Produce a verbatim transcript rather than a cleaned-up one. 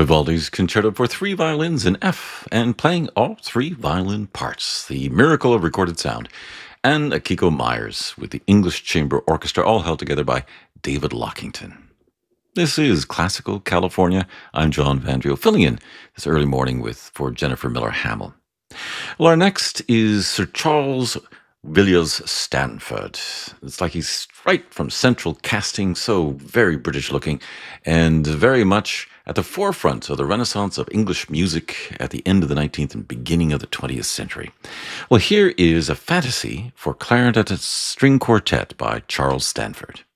Vivaldi's Concerto for Three Violins in F, and playing all three violin parts, The Miracle of Recorded Sound, and Akiko Myers with the English Chamber Orchestra, all held together by David Lockington. This is Classical California. I'm John Vandrio, filling in this early morning with for Jennifer Miller Hamill. Well, our next is Sir Charles Villiers Stanford. It's like he's right from central casting, so very British looking, and very much at the forefront of the renaissance of English music at the end of the nineteenth and beginning of the twentieth century. Well, here is a fantasy for clarinet and string quartet by Charles Stanford.